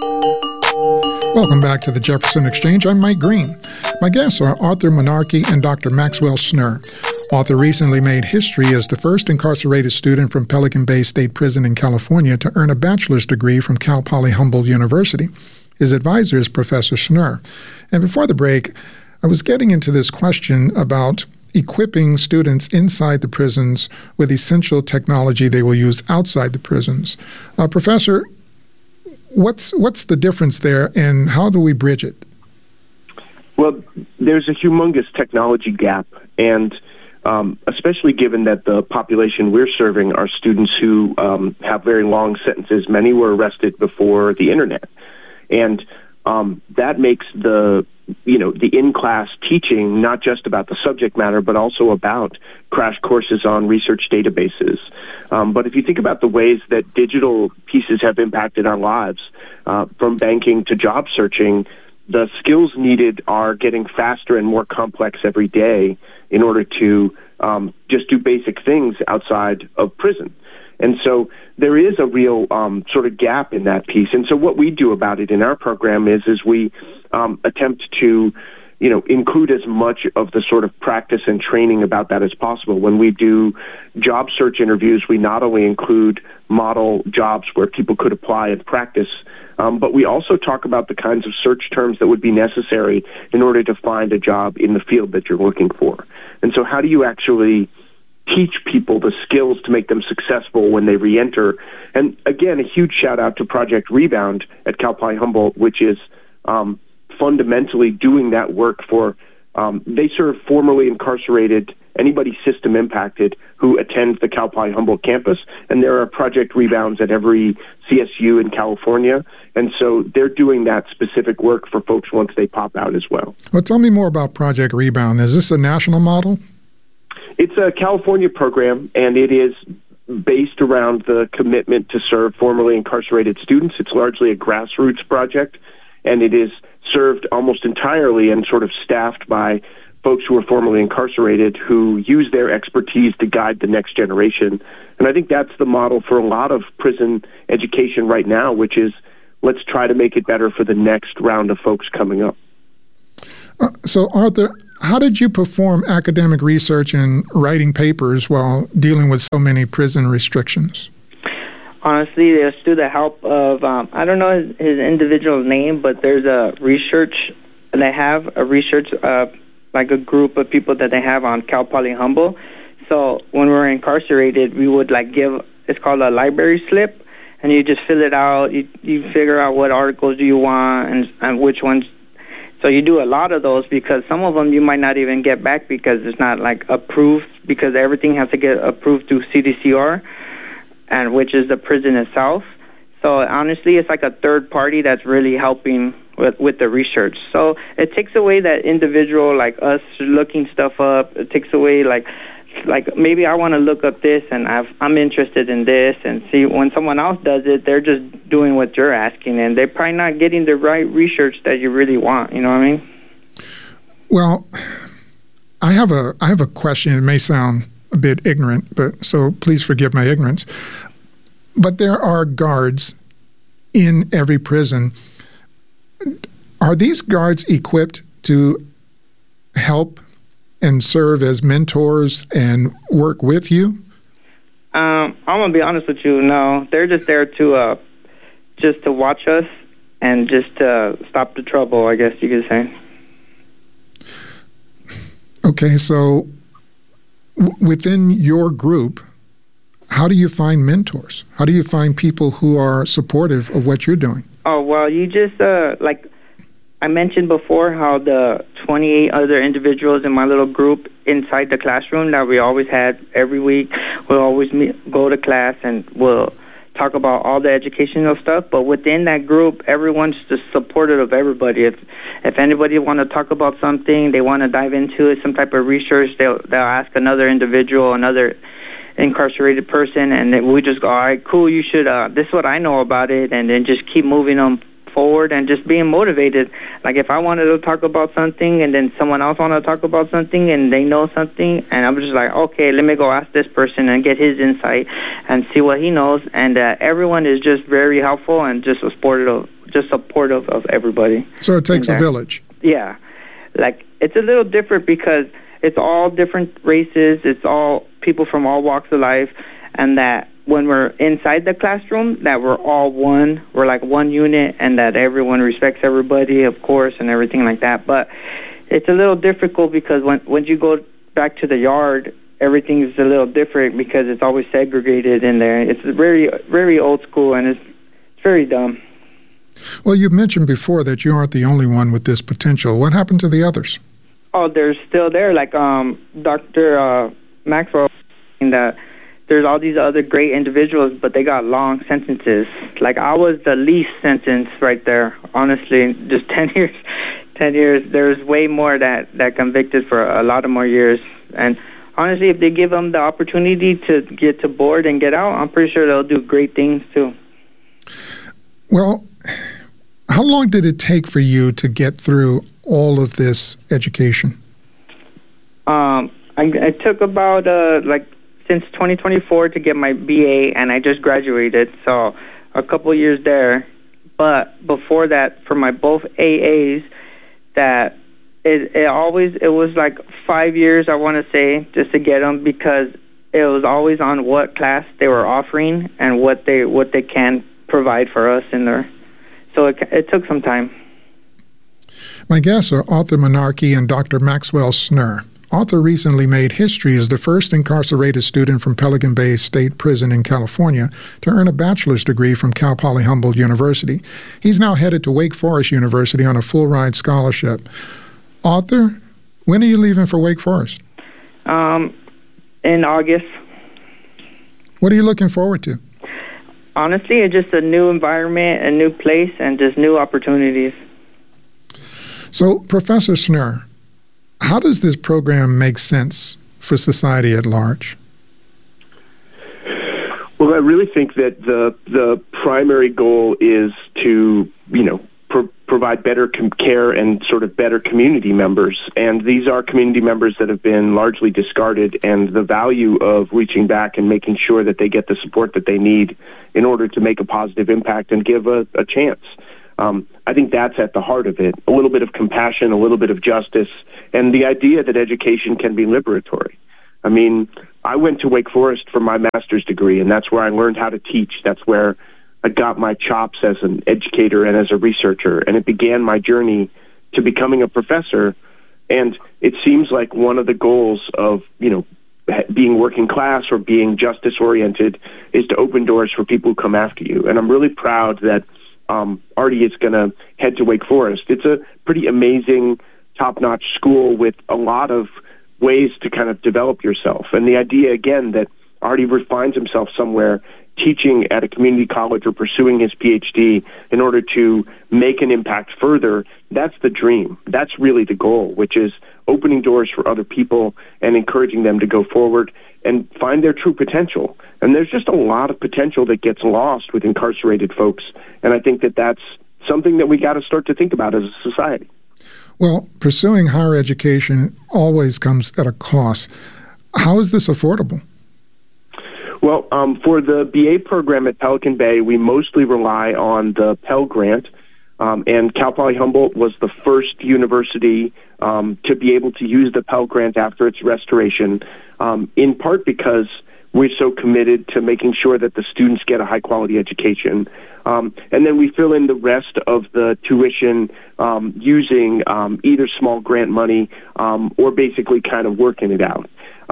Welcome back to the Jefferson Exchange. I'm Mike Green. My guests are Arthur Monarchi and Dr. Maxwell Schnurr. Arthur recently made history as the first incarcerated student from Pelican Bay State Prison in California to earn a bachelor's degree from Cal Poly Humboldt University. His advisor is Professor Schnurr. And before the break, I was getting into this question about equipping students inside the prisons with essential technology they will use outside the prisons. Professor, what's the difference there, and how do we bridge it? Well, there's a humongous technology gap, and especially given that the population we're serving are students who have very long sentences. Many were arrested before the internet, and that makes the in-class teaching not just about the subject matter, but also about crash courses on research databases. But if you think about the ways that digital pieces have impacted our lives, from banking to job searching, the skills needed are getting faster and more complex every day in order to just do basic things outside of prison. And so there is a real sort of gap in that piece. And so what we do about it in our program is we attempt to, include as much of the sort of practice and training about that as possible. When we do job search interviews, we not only include model jobs where people could apply and practice, but we also talk about the kinds of search terms that would be necessary in order to find a job in the field that you're looking for. And so how do you actually teach people the skills to make them successful when they reenter? And again, a huge shout out to Project Rebound at Cal Poly Humboldt, which is fundamentally doing that work for, they serve formerly incarcerated, anybody system impacted who attends the Cal Poly Humboldt campus, and there are Project Rebounds at every CSU in California, and so they're doing that specific work for folks once they pop out as well. Well, tell me more about Project Rebound. Is this a national model? It's a California program, and it is based around the commitment to serve formerly incarcerated students. It's largely a grassroots project, and it is served almost entirely and sort of staffed by folks who are formerly incarcerated who use their expertise to guide the next generation. And I think that's the model for a lot of prison education right now, which is let's try to make it better for the next round of folks coming up. So, Arthur, how did you perform academic research and writing papers while dealing with so many prison restrictions? Honestly, it's through the help of, I don't know his individual name, but there's a research, they have a research, like a group of people that they have on Cal Poly Humboldt. So when we're incarcerated, we would give, it's called a library slip, and you just fill it out. You figure out what articles do you want and which ones. So you do a lot of those because some of them you might not even get back because it's not approved, because everything has to get approved through CDCR, and which is the prison itself. So honestly, it's like a third party that's really helping with the research. So it takes away that individual, like us looking stuff up. It takes away like maybe I want to look up this and I'm interested in this, and see when someone else does it, they're just doing what you're asking, and they're probably not getting the right research that you really want. You know what I mean? Well, I have a question. It may sound a bit ignorant, but so please forgive my ignorance. But there are guards in every prison. Are these guards equipped to help and serve as mentors and work with you? I'm gonna be honest with you. No, they're just there to watch us and just to stop the trouble, I guess you could say. Okay, so within your group, how do you find mentors? How do you find people who are supportive of what you're doing? Oh, well, you just, like I mentioned before, how the 28 other individuals in my little group inside the classroom that we always had every week, we'll always go to class and we'll talk about all the educational stuff. But within that group, everyone's just supportive of everybody. If anybody want to talk about something, they want to dive into it, some type of research, they'll ask another individual, another incarcerated person, and then we just go, all right, cool, you should, this is what I know about it, and then just keep moving them forward and just being motivated. Like if I wanted to talk about something and then someone else wanted to talk about something and they know something, and I'm just like, okay, let me go ask this person and get his insight and see what he knows. And everyone is just very helpful and just supportive just supportive of everybody. So it takes a village. Yeah. Like, it's a little different because it's all different races. It's all people from all walks of life. And that when we're inside the classroom, that we're all one. We're like one unit, and that everyone respects everybody, of course, and everything like that. But it's a little difficult because when you go back to the yard, everything's a little different because it's always segregated in there. It's very, very old school, and it's very dumb. Well, you mentioned before that you aren't the only one with this potential. What happened to the others? Oh, they're still there. Like Dr. Maxwell, and that there's all these other great individuals, but they got long sentences. Like, I was the least sentence right there, honestly, just 10 years. 10 years. There's way more that convicted for a lot of more years. And honestly, if they give them the opportunity to get to board and get out, I'm pretty sure they'll do great things too. Well, how long did it take for you to get through all of this education? It took about since 2024 to get my BA, and I just graduated, so a couple of years there. But before that, for my both AAs, that it was like 5 years, I want to say, just to get them, because it was always on what class they were offering and what they can provide for us in there. So it took some time. My guests are Arthur Menarche and Dr. Maxwell Snurr. Arthur recently made history as the first incarcerated student from Pelican Bay State Prison in California to earn a bachelor's degree from Cal Poly Humboldt University. He's now headed to Wake Forest University on a full-ride scholarship. Arthur, when are you leaving for Wake Forest? In August. What are you looking forward to? Honestly, it's just a new environment, a new place, and just new opportunities. So, Professor Snurr, how does this program make sense for society at large? Well, I really think that the primary goal is to, provide better care and sort of better community members. And these are community members that have been largely discarded, and the value of reaching back and making sure that they get the support that they need in order to make a positive impact and give a chance. I think that's at the heart of it. A little bit of compassion, a little bit of justice, and the idea that education can be liberatory. I mean, I went to Wake Forest for my master's degree, and that's where I learned how to teach. That's where I got my chops as an educator and as a researcher, and it began my journey to becoming a professor. And it seems like one of the goals of, being working class or being justice-oriented is to open doors for people who come after you. And I'm really proud that Artie is going to head to Wake Forest. It's a pretty amazing, top-notch school with a lot of ways to kind of develop yourself. And the idea, again, that Artie finds himself somewhere teaching at a community college or pursuing his PhD in order to make an impact further, that's the dream. That's really the goal, which is opening doors for other people and encouraging them to go forward and find their true potential. And there's just a lot of potential that gets lost with incarcerated folks, and I think that that's something that we got to start to think about as a society. Well, pursuing higher education always comes at a cost. How is this affordable? Well, for the BA program at Pelican Bay, we mostly rely on the Pell Grant, and Cal Poly Humboldt was the first university to be able to use the Pell Grant after its restoration, in part because we're so committed to making sure that the students get a high-quality education. And then we fill in the rest of the tuition using either small grant money or basically kind of working it out.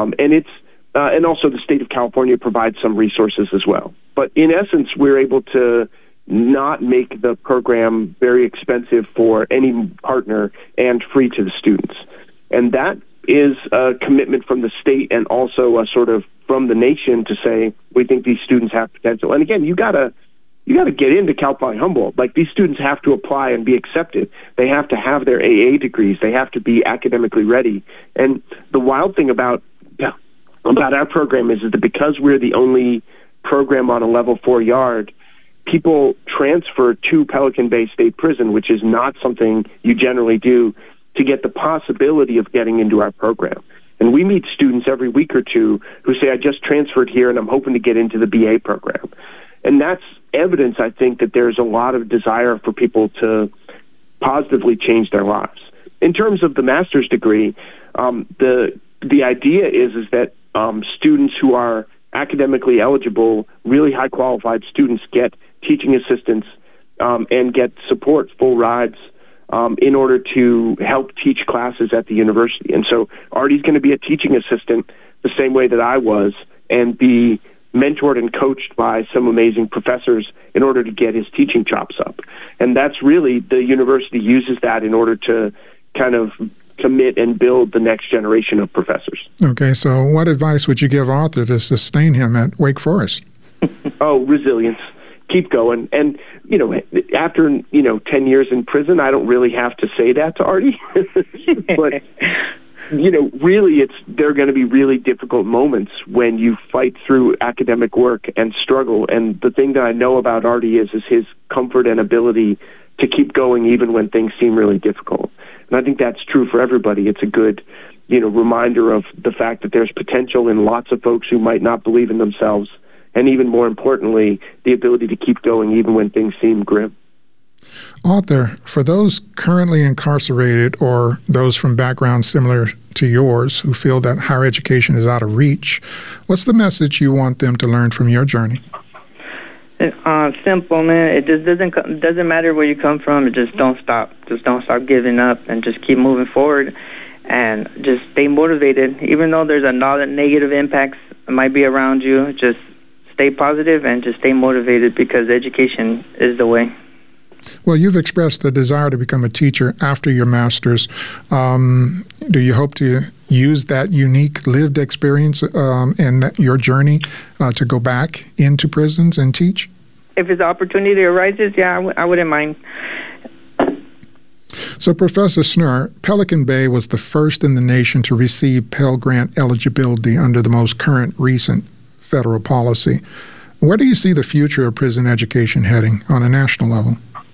And also the state of California provides some resources as well. But in essence, we're able to not make the program very expensive for any partner and free to the students. And that is a commitment from the state and also a sort of from the nation to say, we think these students have potential. And again, you gotta get into Cal Poly Humboldt. Like, these students have to apply and be accepted. They have to have their AA degrees. They have to be academically ready. And the wild thing about our program is that because we're the only program on a level 4 yard, people transfer to Pelican Bay State Prison, which is not something you generally do, to get the possibility of getting into our program. And we meet students every week or two who say, I just transferred here and I'm hoping to get into the BA program. And that's evidence, I think, that there's a lot of desire for people to positively change their lives. In terms of the master's degree, the idea is that students who are academically eligible, really high qualified students, get teaching assistance and get support, full rides, in order to help teach classes at the university. And so Artie's going to be a teaching assistant the same way that I was, and be mentored and coached by some amazing professors in order to get his teaching chops up. And that's really, the university uses that in order to kind of commit and build the next generation of professors. Okay, so what advice would you give Arthur to sustain him at Wake Forest? Oh, resilience. Keep going. And, after, 10 years in prison, I don't really have to say that to Artie. But, really, there are going to be really difficult moments when you fight through academic work and struggle. And the thing that I know about Artie is his comfort and ability to keep going even when things seem really difficult. And I think that's true for everybody. It's a good, reminder of the fact that there's potential in lots of folks who might not believe in themselves. And even more importantly, the ability to keep going even when things seem grim. Arthur, for those currently incarcerated or those from backgrounds similar to yours who feel that higher education is out of reach, what's the message you want them to learn from your journey? Simple, man. It just doesn't matter where you come from. Just don't stop. Just don't stop giving up, and just keep moving forward, and just stay motivated. Even though there's a lot of negative impacts that might be around you, just stay positive and just stay motivated, because education is the way. Well, you've expressed the desire to become a teacher after your master's. Do you hope to use that unique lived experience and your journey to go back into prisons and teach? If the opportunity arises, yeah, I wouldn't mind. So, Professor Schnurr, Pelican Bay was the first in the nation to receive Pell Grant eligibility under the most current recent federal policy. Where do you see the future of prison education heading on a national level?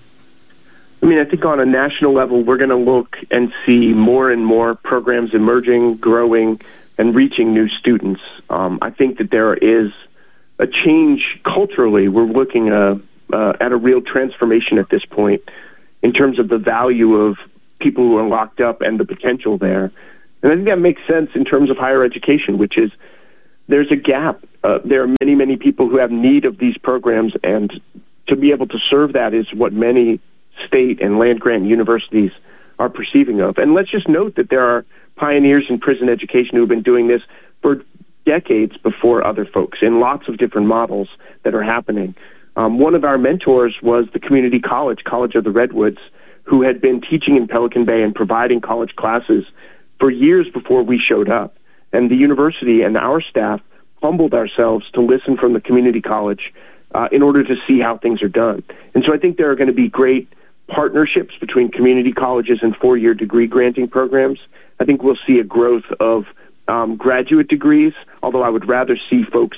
I think on a national level, we're going to look and see more and more programs emerging, growing, and reaching new students. I think that there is a change culturally. We're looking at a real transformation at this point in terms of the value of people who are locked up and the potential there. And I think that makes sense in terms of higher education, which is there's a gap. There are many, many people who have need of these programs, and to be able to serve that is what many state and land-grant universities are perceiving of. And let's just note that there are pioneers in prison education who have been doing this for decades before other folks in lots of different models that are happening. One of our mentors was the community college of the Redwoods, who had been teaching in Pelican Bay and providing college classes for years before we showed up. And the university and our staff humbled ourselves to listen from the community college in order to see how things are done. And so I think there are going to be great partnerships between community colleges and four-year degree granting programs. I think we'll see a growth of graduate degrees, although I would rather see folks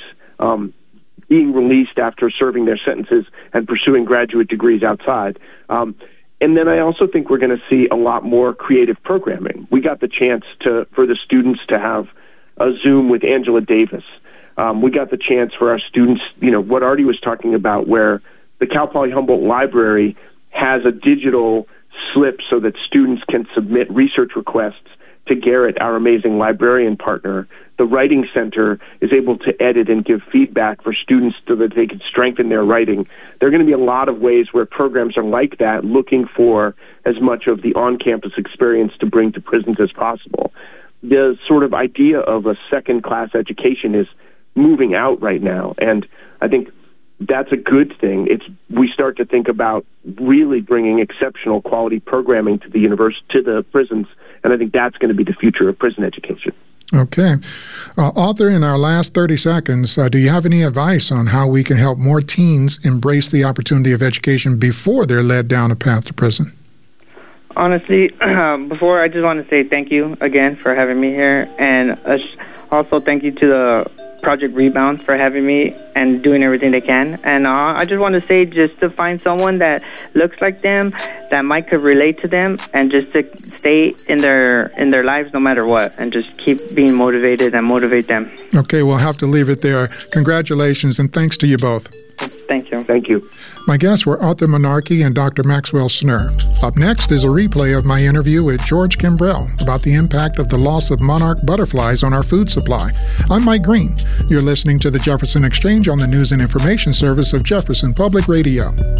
being released after serving their sentences and pursuing graduate degrees outside. And then I also think we're going to see a lot more creative programming. We got the chance for the students to have a Zoom with Angela Davis. We got the chance for our students, what Artie was talking about, where the Cal Poly Humboldt Library has a digital slip so that students can submit research requests to Garrett, our amazing librarian partner. The Writing Center is able to edit and give feedback for students so that they can strengthen their writing. There are going to be a lot of ways where programs are like that, looking for as much of the on-campus experience to bring to prisons as possible. The sort of idea of a second-class education is moving out right now, and I think that's a good thing. We start to think about really bringing exceptional quality programming to the prisons, and I think that's going to be the future of prison education. Okay. Arthur, in our last 30 seconds, do you have any advice on how we can help more teens embrace the opportunity of education before they're led down a path to prison? Honestly, before, I just want to say thank you again for having me here, and also thank you to the Project Rebound for having me. and doing everything they can. And I just want to say, just to find someone that looks like them, that might could relate to them, and just to stay in their lives no matter what, and just keep being motivated and motivate them. Okay, we'll have to leave it there. Congratulations, and thanks to you both. Thank you. Thank you. My guests were Arthur Menarche and Dr. Maxwell Schnurr. Up next is a replay of my interview with George Kimbrell about the impact of the loss of monarch butterflies on our food supply. I'm Mike Green. You're listening to the Jefferson Exchange on the News and Information Service of Jefferson Public Radio.